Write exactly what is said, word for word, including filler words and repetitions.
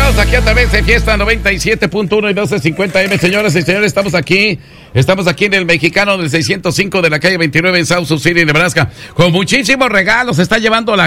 continuamos aquí a través de Fiesta noventa y siete punto uno y doce cincuenta eme. Señoras y señores, estamos aquí, estamos aquí en el Mexicano del seiscientos cinco de la calle veintinueve en South Sioux City, Nebraska, con muchísimos regalos. Está llevando la